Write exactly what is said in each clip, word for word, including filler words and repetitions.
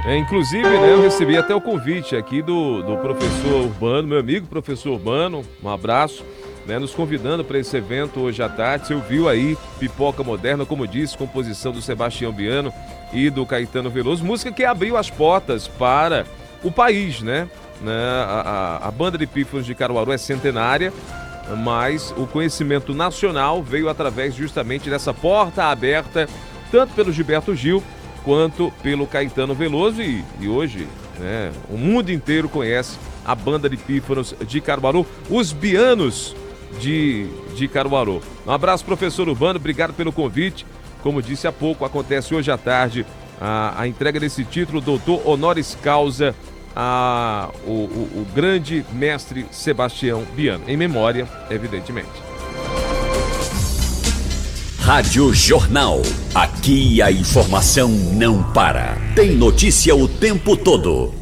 É, inclusive, né, eu recebi até o convite aqui do, do professor Urbano, meu amigo professor Urbano, um abraço, né, nos convidando para esse evento hoje à tarde. Você ouviu aí Pipoca Moderna, como disse, composição do Sebastião Biano e do Caetano Veloso, música que abriu as portas para o país, né? né a, a, a banda de pífanos de Caruaru é centenária, mas o conhecimento nacional veio através justamente dessa porta aberta, tanto pelo Gilberto Gil, quanto pelo Caetano Veloso e, e hoje, né, o mundo inteiro conhece a banda de pífanos de Caruaru, os Bianos de, de Caruaru. Um abraço, professor Urbano, obrigado pelo convite. Como disse há pouco, acontece hoje à tarde a, a entrega desse título, doutor honoris causa, a, o, o, o grande mestre Sebastião Biano, em memória, evidentemente. Rádio Jornal. Aqui a informação não para. Tem notícia o tempo todo.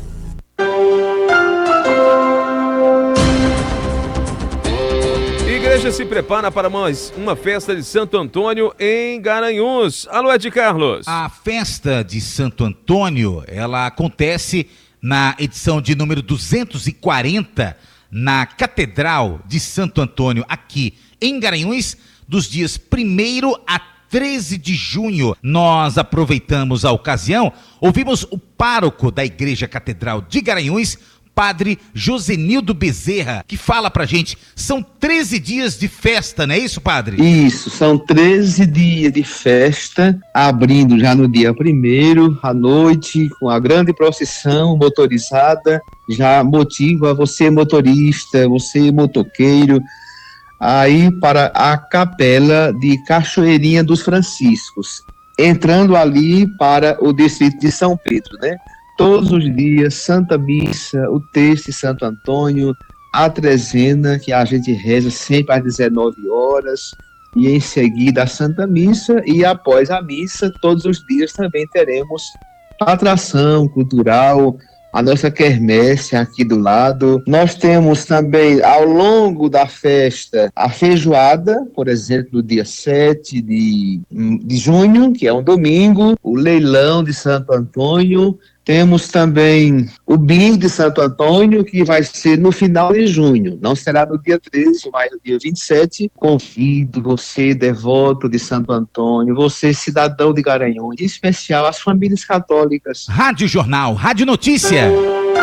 Igreja se prepara para mais uma festa de Santo Antônio em Garanhuns. Alô, Ed Carlos. A festa de Santo Antônio, ela acontece na edição de número duzentos e quarenta na Catedral de Santo Antônio, aqui em Garanhuns, dos dias primeiro a treze de junho. Nós aproveitamos a ocasião, ouvimos o pároco da Igreja Catedral de Garanhuns, Padre Josenildo Bezerra, que fala pra gente. São treze dias de festa, não é isso, padre? Isso, são treze dias de festa, abrindo já no dia primeiro, à noite, com a grande procissão motorizada, já motiva você motorista, você motoqueiro, aí para a capela de Cachoeirinha dos Franciscos, entrando ali para o distrito de São Pedro, né? Todos os dias, Santa Missa, o texto de Santo Antônio, a trezena, que a gente reza sempre às dezenove horas, e em seguida a Santa Missa, e após a missa, todos os dias também teremos atração cultural, a nossa quermesse aqui do lado. Nós temos também, ao longo da festa, a feijoada, por exemplo, no dia sete de, de junho, que é um domingo, o leilão de Santo Antônio. Temos também o bingo de Santo Antônio, que vai ser no final de junho. Não será no dia treze, mas no dia vinte e sete. Convido você, devoto de Santo Antônio, você, cidadão de Garanhuns, em especial as famílias católicas. Rádio Jornal, Rádio Notícia.